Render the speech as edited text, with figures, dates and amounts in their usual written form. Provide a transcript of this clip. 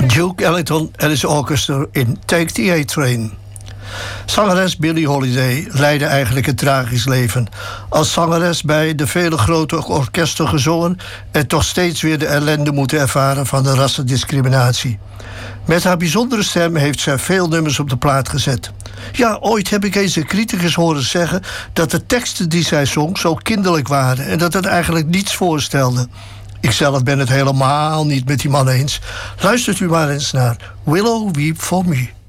Duke Ellington en his orchestra in Take the A-Train. Zangeres Billie Holiday leidde eigenlijk een tragisch leven. Als zangeres bij de vele grote orkesten gezongen en toch steeds weer de ellende moeten ervaren van de rassendiscriminatie. Met haar bijzondere stem heeft zij veel nummers op de plaat gezet. Ja, ooit heb ik eens een criticus horen zeggen dat de teksten die zij zong zo kinderlijk waren en dat het eigenlijk niets voorstelde. Ikzelf ben het helemaal niet met die man eens. Luistert u maar eens naar Willow Weep For Me.